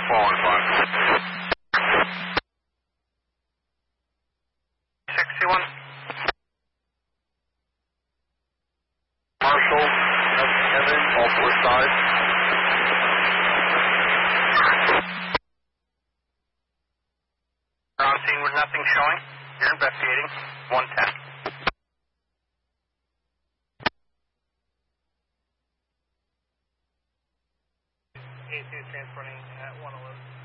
415. 61. Marshall, Kevin, all four sides. Ground scene with nothing showing. You're investigating. 110. A2 transporting at 111.